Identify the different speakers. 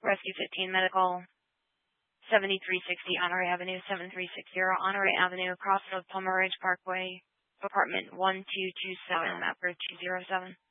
Speaker 1: Rescue 15 Medical, 7360 Honore Avenue, 7360 Honore Avenue, Crossroads, Palmer Ridge Parkway, apartment 1227, map 207.